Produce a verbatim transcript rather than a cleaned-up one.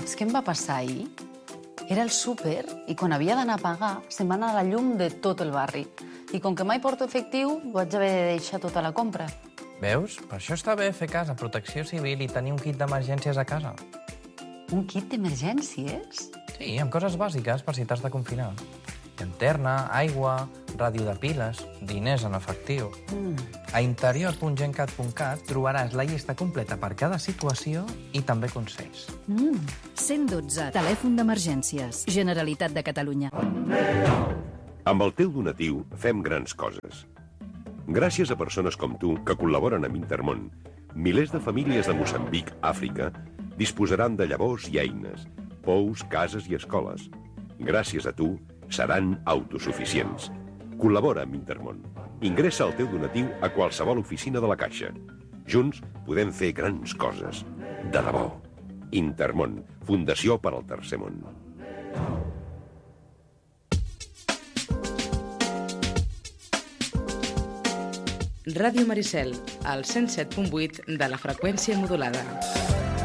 Saps què em va passar ahir? Era el súper i quan havia d'anar a pagar se'm va anar la llum de tot el barri. I com que mai porto efectiu, vaig haver de deixar tota la compra. Veus? Per això està bé fer cas a Protecció Civil i tenir un kit d'emergències a casa. Un kit d'emergències? Sí, amb coses bàsiques per si t'has de confinar. Llanterna, aigua, ràdio de piles, diners en efectiu. Mm. A interior punt gencat punt cat trobaràs la llista completa per cada situació i també consells. Mm. cent dotze, telèfon d'emergències. Generalitat de Catalunya. Amb el teu donatiu fem grans coses. Gràcies a persones com tu que col·laboren amb Intermón, milers de famílies de Moçambic, Àfrica, disposaran de llavors i eines, pous, cases i escoles. Gràcies a tu, seran autosuficients. Col·labora amb Intermón. Ingressa el teu donatiu a qualsevol oficina de la Caixa. Junts podem fer grans coses. De debò. Intermón, Fundació per al Tercer Món. Ràdio Maricel, al cent set punt vuit de la freqüència modulada.